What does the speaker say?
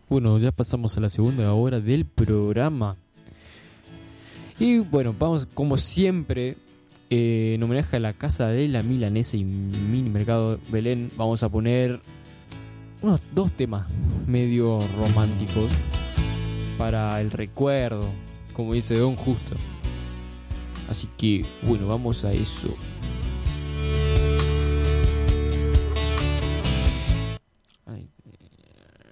Bueno, ya pasamos a la segunda hora del programa. Y bueno, vamos como siempre, en homenaje a la Casa de la Milanesa y Mini Mercado Belén, vamos a poner unos dos temas medio románticos para el recuerdo, como dice Don Justo. Así que bueno, vamos a eso.